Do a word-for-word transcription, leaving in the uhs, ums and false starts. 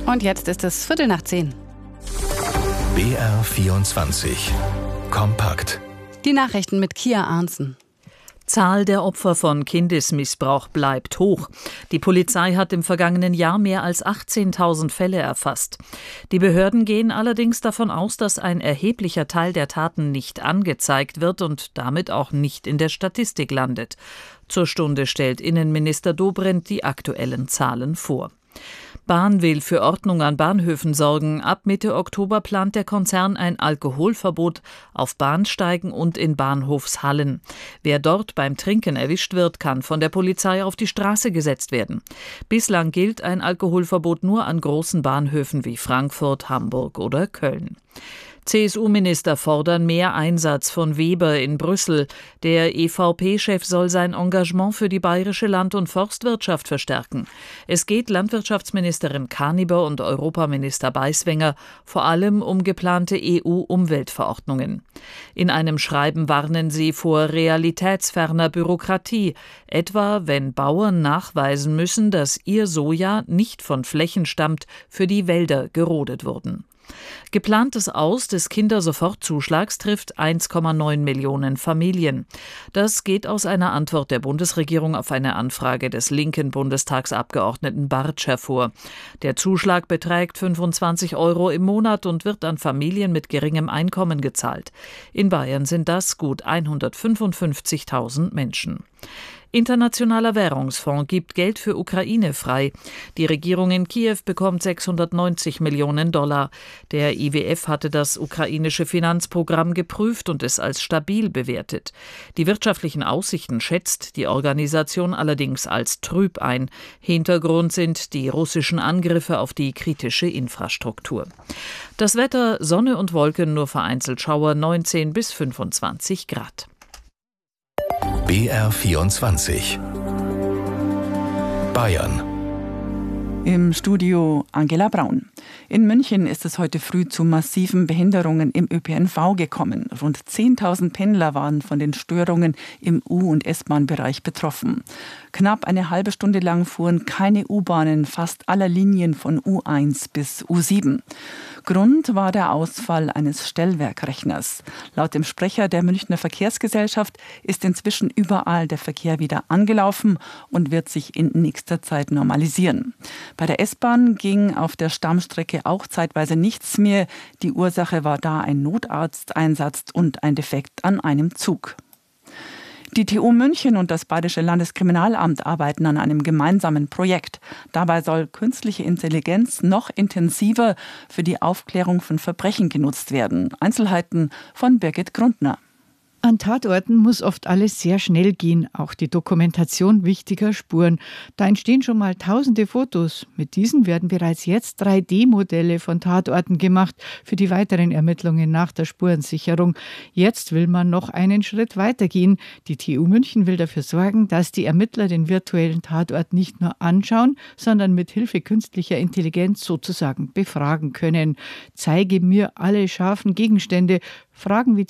Und jetzt ist es Viertel nach zehn. B R vierundzwanzig. Kompakt. Die Nachrichten mit Kia Arnzen. Zahl der Opfer von Kindesmissbrauch bleibt hoch. Die Polizei hat im vergangenen Jahr mehr als achtzehntausend Fälle erfasst. Die Behörden gehen allerdings davon aus, dass ein erheblicher Teil der Taten nicht angezeigt wird und damit auch nicht in der Statistik landet. Zur Stunde stellt Innenminister Dobrindt die aktuellen Zahlen vor. Bahn will für Ordnung an Bahnhöfen sorgen. Ab Mitte Oktober plant der Konzern ein Alkoholverbot auf Bahnsteigen und in Bahnhofshallen. Wer dort beim Trinken erwischt wird, kann von der Polizei auf die Straße gesetzt werden. Bislang gilt ein Alkoholverbot nur an großen Bahnhöfen wie Frankfurt, Hamburg oder Köln. C S U-Minister fordern mehr Einsatz von Weber in Brüssel. Der E V P-Chef soll sein Engagement für die bayerische Land- und Forstwirtschaft verstärken. Es geht Landwirtschaftsministerin Kaniber und Europaminister Beiswenger vor allem um geplante E U-Umweltverordnungen. In einem Schreiben warnen sie vor realitätsferner Bürokratie, etwa wenn Bauern nachweisen müssen, dass ihr Soja nicht von Flächen stammt, für die Wälder gerodet wurden. Geplantes Aus des Kindersofortzuschlags trifft eins Komma neun Millionen Familien. Das geht aus einer Antwort der Bundesregierung auf eine Anfrage des linken Bundestagsabgeordneten Bartsch hervor. Der Zuschlag beträgt fünfundzwanzig Euro im Monat und wird an Familien mit geringem Einkommen gezahlt. In Bayern sind das gut hundertfünfundfünfzigtausend Menschen. Internationaler Währungsfonds gibt Geld für Ukraine frei. Die Regierung in Kiew bekommt sechshundertneunzig Millionen Dollar. Der I W F hatte das ukrainische Finanzprogramm geprüft und es als stabil bewertet. Die wirtschaftlichen Aussichten schätzt die Organisation allerdings als trüb ein. Hintergrund sind die russischen Angriffe auf die kritische Infrastruktur. Das Wetter: Sonne und Wolken, nur vereinzelt Schauer, neunzehn bis fünfundzwanzig Grad. B R vierundzwanzig. Bayern. Im Studio Angela Braun. In München ist es heute früh zu massiven Behinderungen im Ö P N V gekommen. Rund zehntausend Pendler waren von den Störungen im U- und S-Bahn-Bereich betroffen. Knapp eine halbe Stunde lang fuhren keine U-Bahnen fast aller Linien von U eins bis U sieben. Grund war der Ausfall eines Stellwerkrechners. Laut dem Sprecher der Münchner Verkehrsgesellschaft ist inzwischen überall der Verkehr wieder angelaufen und wird sich in nächster Zeit normalisieren. Bei der S-Bahn ging auf der Stammstrecke auch zeitweise nichts mehr. Die Ursache war da ein Notarzteinsatz und ein Defekt an einem Zug. Die T U München und das Bayerische Landeskriminalamt arbeiten an einem gemeinsamen Projekt. Dabei soll künstliche Intelligenz noch intensiver für die Aufklärung von Verbrechen genutzt werden. Einzelheiten von Birgit Grundner. An Tatorten muss oft alles sehr schnell gehen, auch die Dokumentation wichtiger Spuren. Da entstehen schon mal tausende Fotos. Mit diesen werden bereits jetzt drei D Modelle von Tatorten gemacht für die weiteren Ermittlungen nach der Spurensicherung. Jetzt will man noch einen Schritt weitergehen. Die T U München will dafür sorgen, dass die Ermittler den virtuellen Tatort nicht nur anschauen, sondern mit Hilfe künstlicher Intelligenz sozusagen befragen können. Zeige mir alle scharfen Gegenstände. Fragen wie